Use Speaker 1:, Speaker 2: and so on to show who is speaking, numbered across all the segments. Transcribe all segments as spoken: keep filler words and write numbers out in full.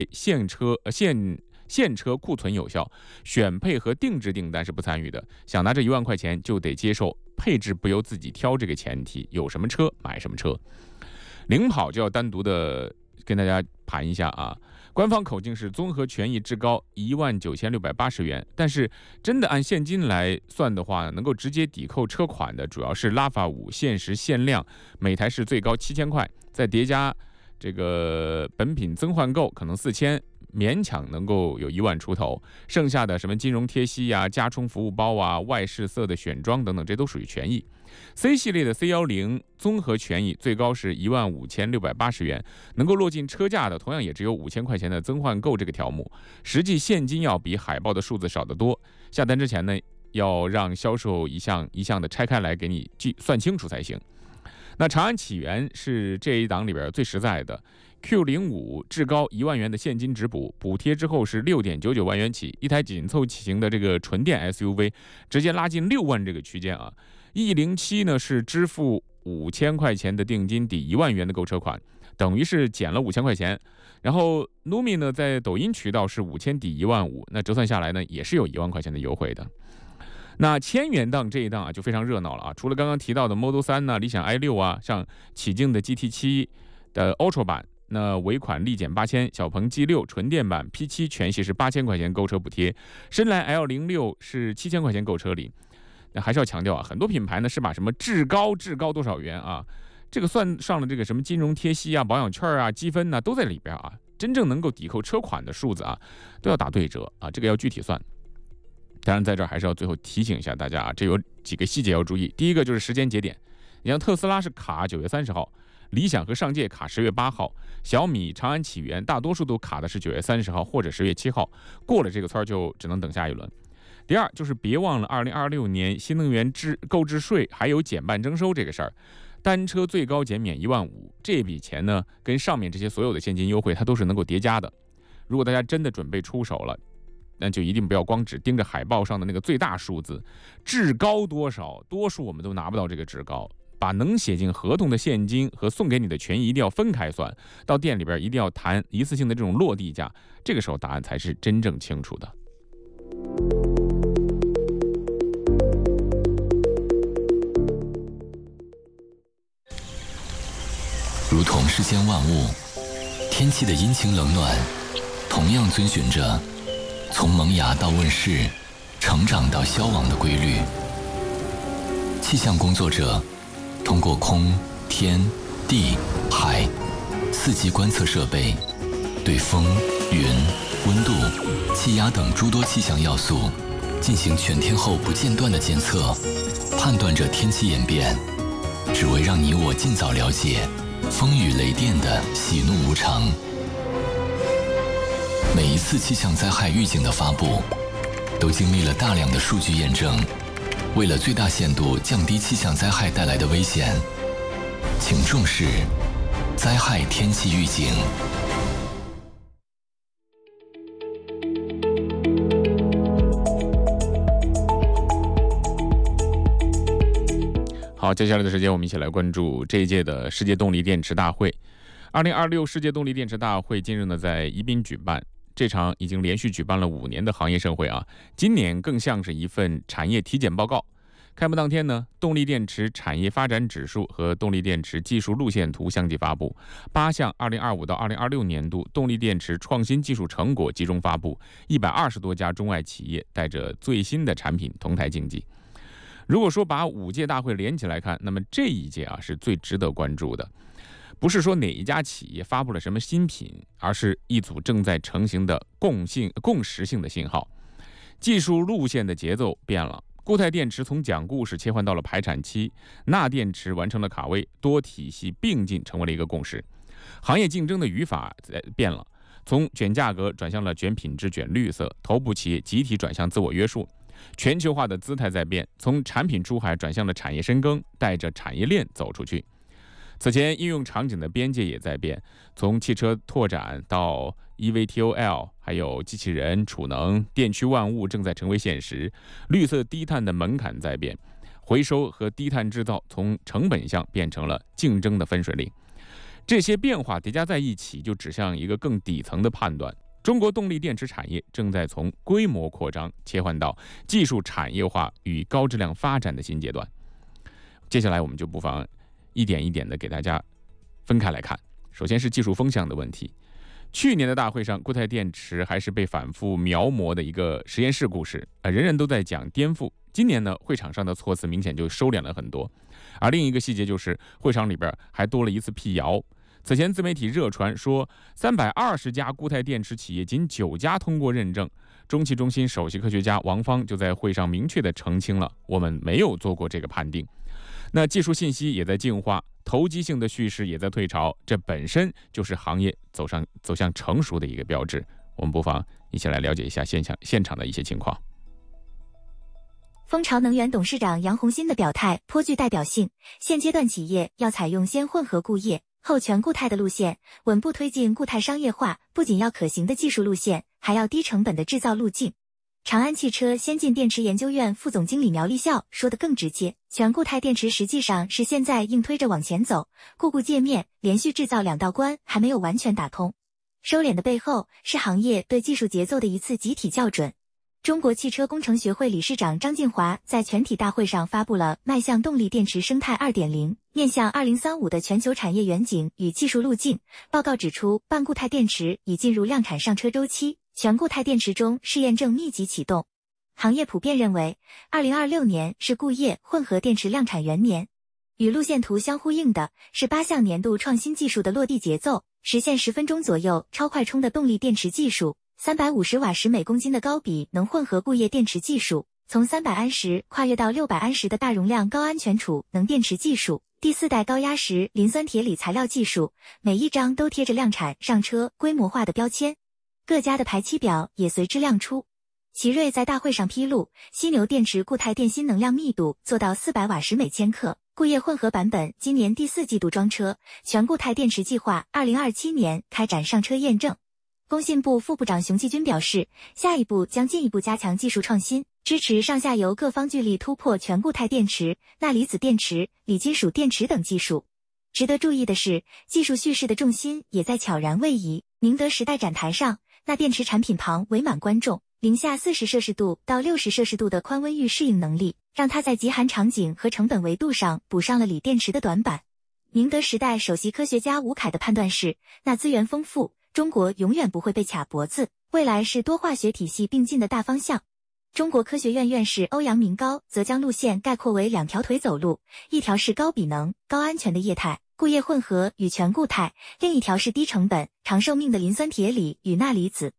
Speaker 1: 现车呃现现车库存有效，选配和定制订单是不参与的。想拿这一万块钱，就得接受配置不由自己挑这个前提，有什么车买什么车。领跑就要单独的跟大家盘一下啊。官方口径是综合权益至高一万九千六百八十元，但是真的按现金来算的话，能够直接抵扣车款的主要是拉法五限时限量，每台是最高七千块，再叠加这个本品增换购可能四千，勉强能够有一万出头。剩下的什么金融贴息呀、啊、加充服务包啊、外饰色的选装等等，这都属于权益。C 系列的 C 一十 综合权益最高是一万五千六百八十元，能够落进车价的同样也只有五千块钱的增换购这个条目，实际现金要比海报的数字少得多。下单之前呢，要让销售一项一项的拆开来给你计算清楚才行。那长安启源是这一档里边最实在的 Q 零五 至高一万元的现金直补，补贴之后是 六点九九万元起，一台紧凑型的这个纯电 S U V 直接拉进六万这个区间啊。E 零七 呢是支付五千块钱的定金抵一万元的购车款，等于是减了五千块钱。然后 Lumi 呢在抖音渠道是五千抵一万五，那折算下来呢也是有一万块钱的优惠的。那千元档这一档啊就非常热闹了啊，除了刚刚提到的 Model 三呢、理想 i 六啊，像启境的 G T 七 的 Ultra 版，那尾款立减八千，小鹏 G 六 纯电版 P 七 全系是八千块钱购车补贴，深蓝 L 零六 是七千块钱购车礼。那还是要强调啊，很多品牌呢是把什么至高至高多少元啊，这个算上了这个什么金融贴息啊、保养券啊、积分啊都在里边啊，真正能够抵扣车款的数字啊都要打对折啊，这个要具体算。当然在这儿还是要最后提醒一下大家啊，这有几个细节要注意。第一个就是时间节点，你像特斯拉是卡九月三十号，理想和上届卡十月八号，小米、长安启源大多数都卡的是九月三十号或者十月七号，过了这个村就只能等下一轮。第二就是别忘了二零二六年新能源置购置税还有减半征收这个事儿，单车最高减免一万五，这笔钱呢跟上面这些所有的现金优惠它都是能够叠加的。如果大家真的准备出手了，那就一定不要光只盯着海报上的那个最大数字，至高多少，多数我们都拿不到这个至高。把能写进合同的现金和送给你的权益一定要分开算，到店里边一定要谈一次性的这种落地价，这个时候答案才是真正清楚的。
Speaker 2: 如同世间万物，天气的阴晴冷暖同样遵循着从萌芽到问世、成长到消亡的规律。气象工作者通过空、天、地、海四季观测设备，对风、云、温度、气压等诸多气象要素进行全天候不间断的监测，判断着天气演变，只为让你我尽早了解风雨雷电的喜怒无常。每一次气象灾害预警的发布，都经历了大量的数据验证。为了最大限度降低气象灾害带来的危险，请重视灾害天气预警。
Speaker 1: 好，接下来的时间我们一起来关注这一届的世界动力电池大会。二零二六世界动力电池大会今日呢在宜宾举办，这场已经连续举办了五年的行业盛会啊，今年更像是一份产业体检报告。开幕当天呢，动力电池产业发展指数和动力电池技术路线图相继发布，八项二零二五到二零二六年度动力电池创新技术成果集中发布，一百二十多家中外企业带着最新的产品同台竞技。如果说把五届大会连起来看，那么这一届啊是最值得关注的。不是说哪一家企业发布了什么新品，而是一组正在成型的共性共识性的信号。技术路线的节奏变了，固态电池从讲故事切换到了排产期，钠电池完成了卡位，多体系并进成为了一个共识。行业竞争的语法变了，从卷价格转向了卷品质、卷绿色，头部企业集体转向自我约束。全球化的姿态在变，从产品出海转向了产业深耕，带着产业链走出去。此前应用场景的边界也在变，从汽车拓展到 E V T O L， 还有机器人、储能、电驱万物正在成为现实。绿色低碳的门槛在变，回收和低碳制造从成本项变成了竞争的分水岭。 这些变化叠加在一起，就指向一个更底层的判断：中国动力电池产业正在从规模扩张切换到技术产业化与高质量发展的新阶段。接下来我们就不妨一点一点的给大家分开来看。首先是技术风向的问题。去年的大会上，固态电池还是被反复描摹的一个实验室故事，呃，人人都在讲颠覆。今年呢，会场上的措辞明显就收敛了很多。而另一个细节就是，会场里边还多了一次辟谣。此前自媒体热传说，三百二十家固态电池企业仅九家通过认证。中汽中心首席科学家王芳就在会上明确地澄清了，我们没有做过这个判定。那技术信息也在进化，投机性的叙事也在退潮，这本身就是行业走上走向成熟的一个标志。我们不妨一起来了解一下现场现场的一些情况。
Speaker 3: 蜂巢能源董事长杨红新的表态颇具代表性，现阶段企业要采用先混合固液后全固态的路线，稳步推进固态商业化，不仅要可行的技术路线，还要低成本的制造路径。长安汽车先进电池研究院副总经理苗立孝说得更直接，全固态电池实际上是现在硬推着往前走，固固界面连续制造两道关还没有完全打通。收敛的背后是行业对技术节奏的一次集体校准。中国汽车工程学会理事长张进华在全体大会上发布了迈向动力电池生态 二点零 面向二零三五的全球产业远景与技术路径。报告指出，半固态电池已进入量产上车周期，全固态电池中试验正密集启动。行业普遍认为，二零二六年是固液混合电池量产元年。与路线图相呼应的是八项年度创新技术的落地节奏，实现十分钟左右超快充的动力电池技术，三百五十瓦时每公斤的高比能混合固液电池技术，从三百安时跨越到六百安时的大容量高安全储能电池技术，第四代高压时磷酸铁锂材料技术，每一张都贴着量产上车规模化的标签。各家的排期表也随之亮出。奇瑞在大会上披露，犀牛电池固态电芯能量密度做到四百瓦时每千克，固液混合版本今年第四季度装车，全固态电池计划二零二七年开展上车验证。工信部副部长熊继军表示，下一步将进一步加强技术创新，支持上下游各方聚力突破全固态电池、钠离子电池、锂金属电池等技术。值得注意的是，技术叙事的重心也在悄然位移。宁德时代展台上，钠电池产品旁围满观众，零下四十摄氏度到六十摄氏度的宽温域适应能力，让它在极寒场景和成本维度上补上了锂电池的短板。宁德时代首席科学家吴凯的判断是，钠资源丰富，中国永远不会被卡脖子，未来是多化学体系并进的大方向。中国科学院院士欧阳明高则将路线概括为两条腿走路，一条是高比能、高安全的液态固液混合与全固态，另一条是低成本、长寿命的磷酸铁锂与钠离子。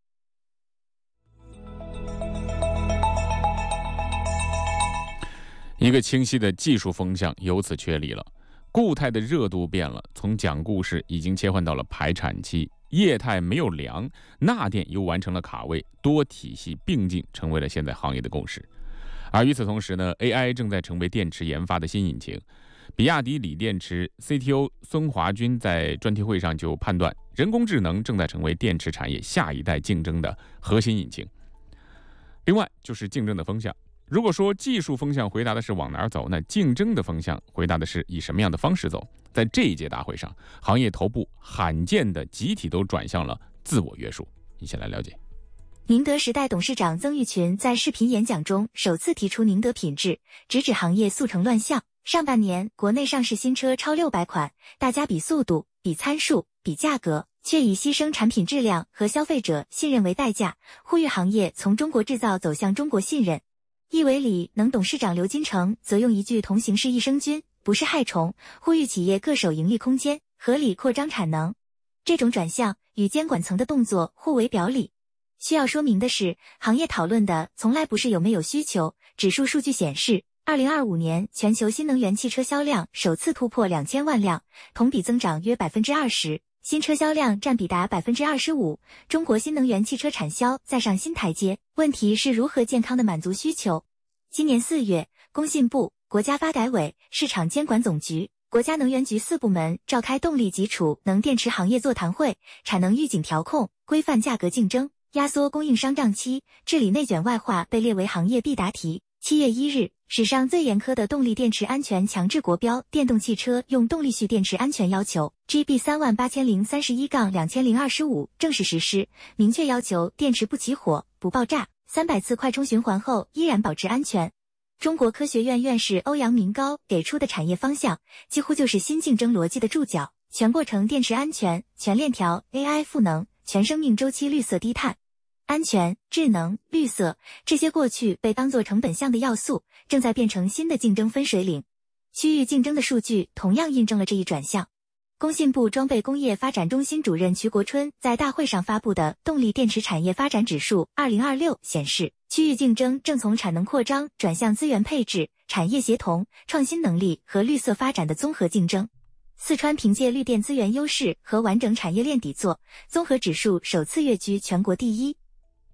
Speaker 1: 一个清晰的技术风向由此确立了，固态的热度变了，从讲故事已经切换到了排产期，液态没有凉，钠电又完成了卡位，多体系并进成为了现在行业的共识。而与此同时呢 ，A I 正在成为电池研发的新引擎。比亚迪锂电池 C T O 孙华军在专题会上就判断，人工智能正在成为电池产业下一代竞争的核心引擎。另外就是竞争的风向。如果说技术风向回答的是往哪儿走，那竞争的风向回答的是以什么样的方式走。在这一届大会上，行业头部罕见的集体都转向了自我约束。一起来了解。
Speaker 3: 宁德时代董事长曾毓群在视频演讲中首次提出宁德品质，直指行业速成乱象。上半年国内上市新车超六百款，大家比速度、比参数、比价格，却以牺牲产品质量和消费者信任为代价，呼吁行业从中国制造走向中国信任。易维理能董事长刘金成则用一句同行是益生菌，不是害虫，呼吁企业各守盈利空间，合理扩张产能。这种转向与监管层的动作互为表里。需要说明的是，行业讨论的从来不是有没有需求，指数数据显示，二零二五年全球新能源汽车销量首次突破两千万辆，同比增长约 百分之二十， 新车销量占比达 百分之二十五， 中国新能源汽车产销再上新台阶，问题是如何健康的满足需求。今年四月，工信部、国家发改委、市场监管总局、国家能源局四部门召开动力及储能电池行业座谈会，产能预警调控、规范价格竞争、压缩供应商账期、治理内卷外化被列为行业必答题。 七月一日，史上最严苛的动力电池安全强制国标《电动汽车用动力蓄电池安全要求》G B 三万八千零三十一杠两千零二十五正式实施，明确要求电池不起火、不爆炸，三百次快充循环后依然保持安全。中国科学院院士欧阳明高给出的产业方向，几乎就是新竞争逻辑的注脚，全过程电池安全、全链条 A I 赋能、全生命周期绿色低碳。安全、智能、绿色，这些过去被当作成本项的要素，正在变成新的竞争分水岭。区域竞争的数据同样印证了这一转向。工信部装备工业发展中心主任瞿国春在大会上发布的动力电池产业发展指数二零二六显示，区域竞争正从产能扩张转向资源配置、产业协同、创新能力和绿色发展的综合竞争。四川凭借绿电资源优势和完整产业链底座，综合指数首次跃居全国第一。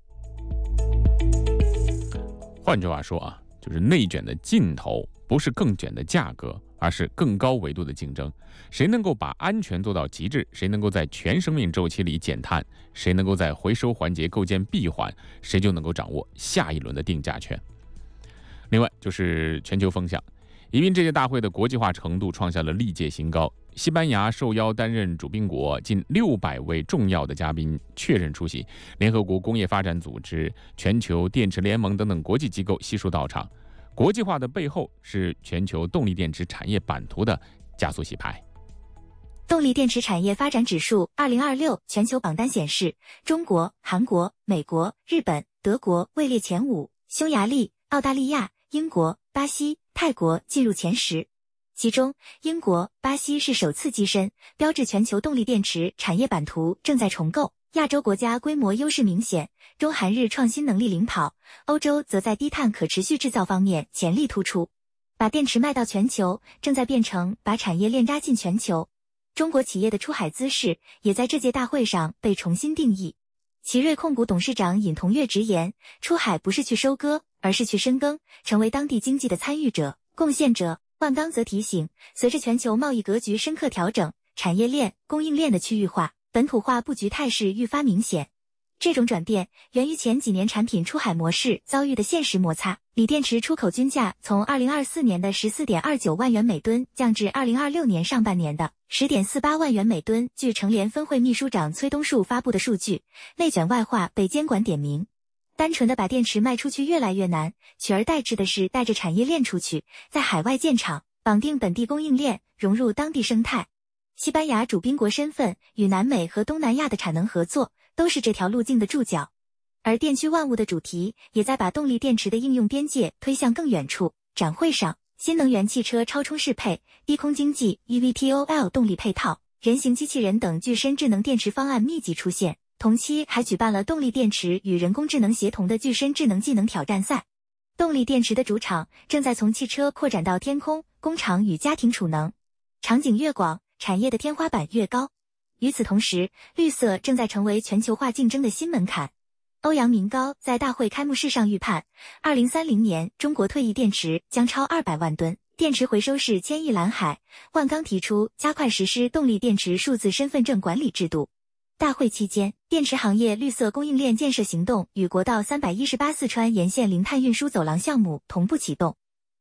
Speaker 1: 换句话说啊，就是内卷的尽头不是更卷的价格，而是更高维度的竞争。谁能够把安全做到极致，谁能够在全生命周期里减碳，谁能够在回收环节构建闭环，谁就能够掌握下一轮的定价权。另外就是全球风向，宜宾这届大会的国际化程度创下了历届新高。西班牙受邀担任主宾国，近六百位重要的嘉宾确认出席，联合国工业发展组织、全球电池联盟等等国际机构悉数到场。国际化的背后是全球动力电池产业版图的加速洗牌。
Speaker 3: 动力电池产业发展指数二零二六全球榜单显示，中国、韩国、美国、日本、德国位列前五，匈牙利、澳大利亚、英国、巴西、泰国进入前十。其中，英国、巴西是首次跻身，标志全球动力电池产业版图正在重构。亚洲国家规模优势明显，中韩日创新能力领跑，欧洲则在低碳可持续制造方面潜力突出。把电池卖到全球，正在变成把产业链扎进全球。中国企业的出海姿势也在这届大会上被重新定义。奇瑞控股董事长尹同跃直言，出海不是去收割，而是去深耕，成为当地经济的参与者、贡献者。万钢则提醒，随着全球贸易格局深刻调整，产业链、供应链的区域化、本土化布局态势愈发明显。这种转变源于前几年产品出海模式遭遇的现实摩擦。锂电池出口均价从二零二四年的 十四点二九万元每吨降至二零二六年上半年的 十点四八万元每吨。据成联分会秘书长崔东树发布的数据，内卷外化被监管点名。单纯的把电池卖出去越来越难，取而代之的是带着产业链出去，在海外建厂，绑定本地供应链，融入当地生态。西班牙主宾国身份与南美和东南亚的产能合作，都是这条路径的注脚。而电驱万物的主题也在把动力电池的应用边界推向更远处。展会上，新能源汽车超充适配、低空经济 E V T O L 动力配套、人形机器人等具身智能电池方案密集出现。同期还举办了动力电池与人工智能协同的具身智能技能挑战赛。动力电池的主场正在从汽车扩展到天空、工厂与家庭储能，场景越广，产业的天花板越高。与此同时，绿色正在成为全球化竞争的新门槛。欧阳明高在大会开幕式上预判，二零三零年中国退役电池将超二百万吨，电池回收是千亿蓝海。万钢提出加快实施动力电池数字身份证管理制度。大会期间，电池行业绿色供应链建设行动与国道三百一十八四川沿线零碳运输走廊项目同步启动。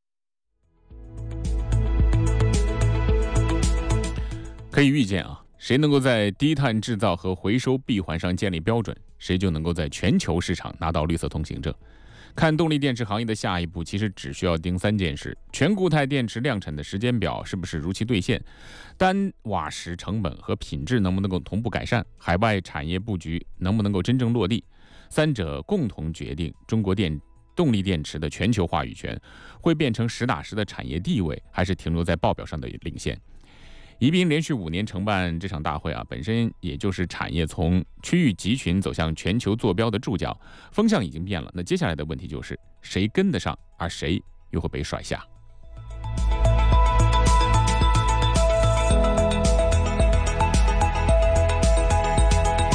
Speaker 1: 可以预见啊，谁能够在低碳制造和回收闭环上建立标准，谁就能够在全球市场拿到绿色通行证。看动力电池行业的下一步，其实只需要盯三件事：全固态电池量产的时间表是不是如期兑现，单瓦时成本和品质能不能够同步改善，海外产业布局能不能够真正落地。三者共同决定中国电动力电池的全球话语权会变成实打实的产业地位，还是停留在报表上的领先。宜宾连续五年承办这场大会啊，本身也就是产业从区域集群走向全球坐标的注脚，风向已经变了。那接下来的问题就是谁跟得上，而谁又会被甩下。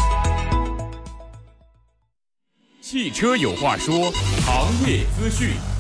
Speaker 1: 汽车有话说，行业资讯。